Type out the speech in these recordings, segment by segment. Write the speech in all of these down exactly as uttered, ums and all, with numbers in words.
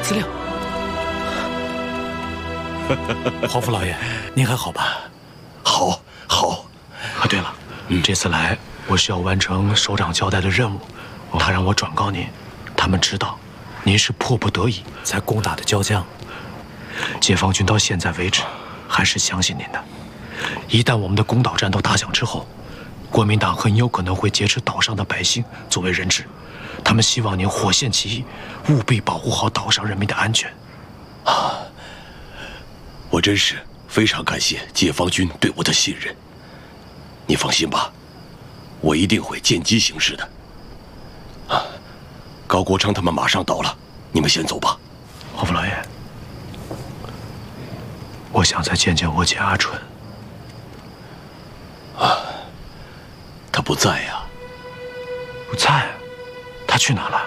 资料。皇甫老爷，您还好吧？ 好，好。 啊，对了，嗯、这次来我是要完成首长交代的任务，他让我转告您，他们知道您是迫不得已才攻打的椒江。解放军到现在为止还是相信您的。一旦我们的攻岛战斗打响之后，国民党很有可能会劫持岛上的百姓作为人质。他们希望您火线起义，务必保护好岛上人民的安全。 啊，我真是非常感谢解放军对我的信任。你放心吧，我一定会见机行事的。啊，高国昌他们马上到了，你们先走吧。 皇甫老爷，我想再见见我姐阿春。 啊，她不在呀、啊。 不在？她去哪了？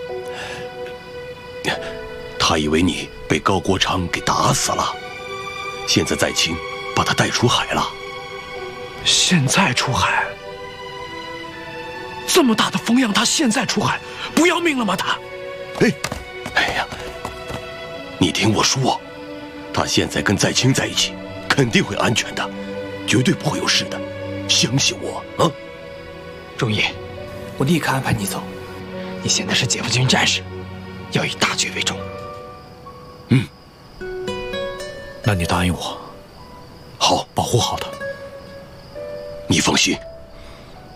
她以为你被高国昌给打死了，现在在清把她带出海了。 现在出海？这么大的风浪，她现在出海，不要命了吗？她？ 哎，哎呀，你听我说，她现在跟在清在一起，肯定会安全的，绝对不会有事的，相信我啊！ 忠义，我立刻安排你走。你现在是解放军战士，要以大局为重。 嗯， 那你答应我， 好， 保护好他。 你放心。